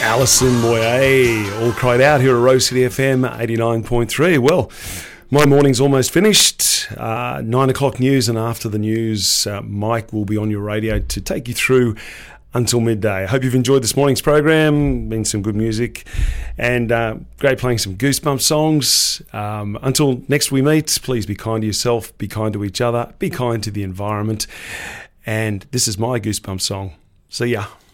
Alison Moyet, all cried out here at Rose City FM 89.3. Well, my morning's almost finished. 9 o'clock news, and after the news, Mike will be on your radio to take you through until midday. I hope you've enjoyed this morning's program. Been some good music and great playing some Goosebumps songs. Until next we meet, please be kind to yourself, be kind to each other, be kind to the environment. And this is my Goosebumps song. See ya.